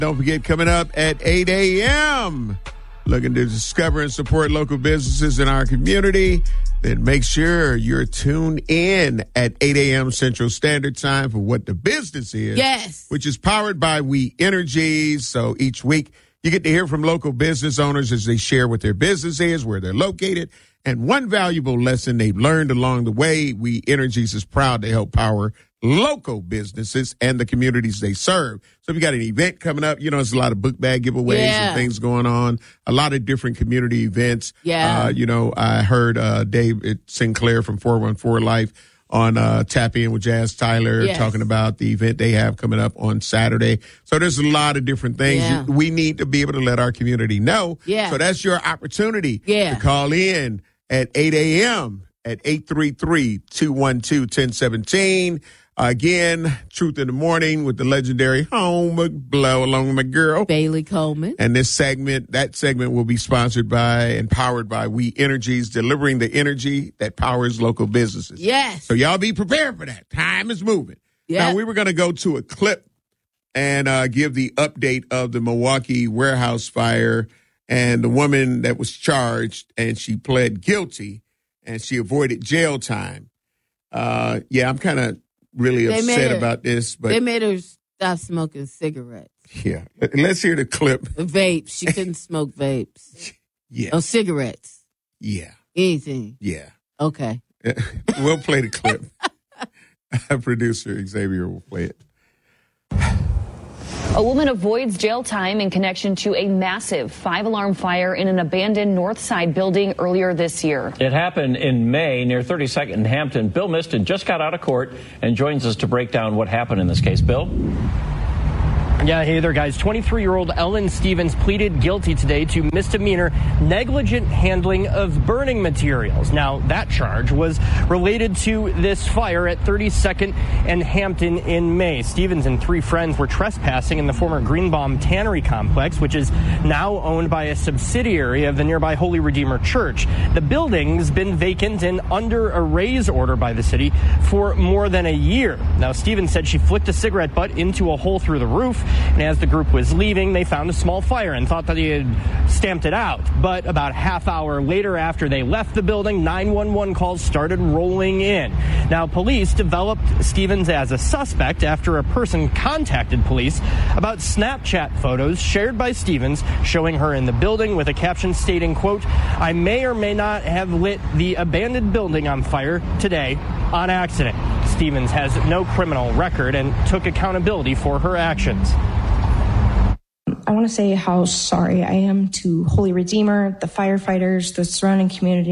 Don't forget, coming up at 8 a.m., looking to discover and support local businesses in our community, then make sure you're tuned in at 8 a.m. Central Standard Time for What the Business Is. Yes. Which is powered by We Energies. So each week, you get to hear from local business owners as they share what their business is, where they're located, and one valuable lesson they've learned along the way. We Energies is proud to help power local businesses and the communities they serve. So if you got an event coming up, there's a lot of book bag giveaways and things going on, a lot of different community events. Yeah. I heard Dave Sinclair from 414 Life on Tap In with Jazz Tyler talking about the event they have coming up on Saturday. So there's a lot of different things we need to be able to let our community know. Yeah. So that's your opportunity to call in at 8 a.m. at 833-212-1017. Again, Truth in the Morning with the legendary Home Blow along with my girl, Bailey Coleman. And that segment will be sponsored by and powered by We Energies, delivering the energy that powers local businesses. Yes. So y'all be prepared for that. Time is moving. Yeah. Now, we were going to go to a clip and give the update of the Milwaukee warehouse fire and the woman that was charged, and she pled guilty and she avoided jail time. I'm kind of really upset about this, but they made her stop smoking cigarettes. Yeah, let's hear the clip. Vapes. She couldn't smoke vapes. Yeah. Oh, cigarettes. Yeah. Anything. Yeah. Okay. We'll play the clip. Our producer Xavier will play it. A woman avoids jail time in connection to a massive 5-alarm fire in an abandoned North Side building earlier this year. It happened in May near 32nd and Hampton. Bill Miston just got out of court and joins us to break down what happened in this case. Bill? Yeah, hey there, guys. 23-year-old Ellen Stevens pleaded guilty today to misdemeanor negligent handling of burning materials. Now, that charge was related to this fire at 32nd and Hampton in May. Stevens and 3 friends were trespassing in the former Greenbaum Tannery Complex, which is now owned by a subsidiary of the nearby Holy Redeemer Church. The building's been vacant and under a raise order by the city for more than a year. Now, Stevens said she flicked a cigarette butt into a hole through the roof, and as the group was leaving, they found a small fire and thought that he had stamped it out. But about a half hour later, after they left the building, 911 calls started rolling in. Now, police developed Stevens as a suspect after a person contacted police about Snapchat photos shared by Stevens showing her in the building with a caption stating, quote, "I may or may not have lit the abandoned building on fire today on accident." Stevens has no criminal record and took accountability for her actions. I want to say how sorry I am to Holy Redeemer, the firefighters, the surrounding community.